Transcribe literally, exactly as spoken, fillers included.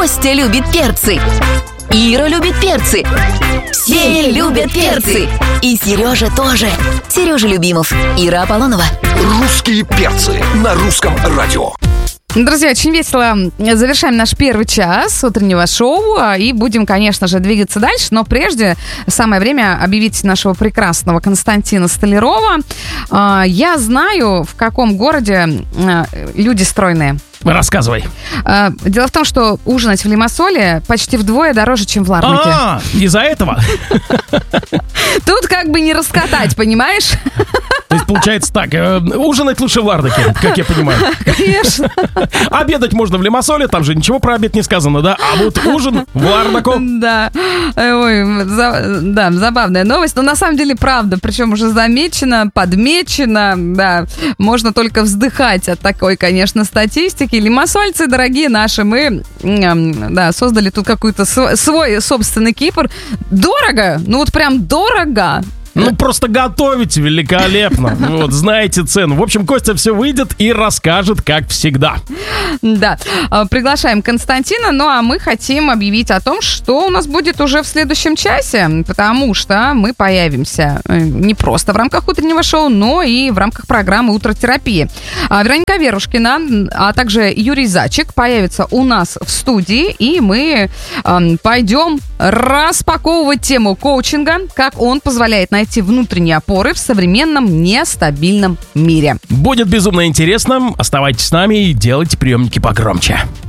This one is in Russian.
Костя любит перцы. Ира любит перцы. Все любят перцы. И Сережа тоже. Сережа Любимов, Ира Аполлонова. Русские перцы на русском радио. Друзья, очень весело завершаем наш первый час утреннего шоу и будем, конечно же, двигаться дальше, но прежде самое время объявить нашего прекрасного Константина Столярова. Я знаю, в каком городе люди стройные. Рассказывай. Дело в том, что ужинать в Лимассоле почти вдвое дороже, чем в Ларнаке. А, из-за этого? Тут как бы не раскатать, понимаешь? То есть получается так, э, ужинать лучше в Ларнаке, как я понимаю. Конечно. Обедать можно в Лимассоле, там же ничего про обед не сказано, да? А вот ужин в Ларнаку. Да. Ой, за, да, забавная новость. Но на самом деле правда, причем уже замечено, подмечено, да. Можно только вздыхать от такой, конечно, статистики. Лимассольцы, дорогие наши, мы да, создали тут какой-то свой собственный Кипр. Дорого, ну вот прям дорого. Ну, просто готовите великолепно. Вот, знаете цену. В общем, Костя все выйдет и расскажет, как всегда. Да. Приглашаем Константина. Ну, а мы хотим объявить о том, что у нас будет уже в следующем часе. Потому что мы появимся не просто в рамках утреннего шоу, но и в рамках программы «Утротерапия». Вероника Верушкина, а также Юрий Зайчик появятся у нас в студии. И мы пойдем распаковывать тему коучинга, как он позволяет найти внутренние опоры в современном нестабильном мире. Будет безумно интересно. Оставайтесь с нами и делайте приемники погромче.